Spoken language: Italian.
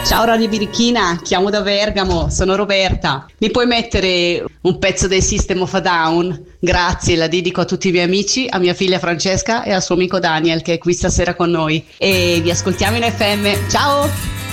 Ciao Radio Birichina, chiamo da Bergamo, sono Roberta. Mi puoi mettere un pezzo dei System of a Down? Grazie, la dedico a tutti i miei amici, a mia figlia Francesca e al suo amico Daniel che è qui stasera con noi. E vi ascoltiamo in FM. Ciao!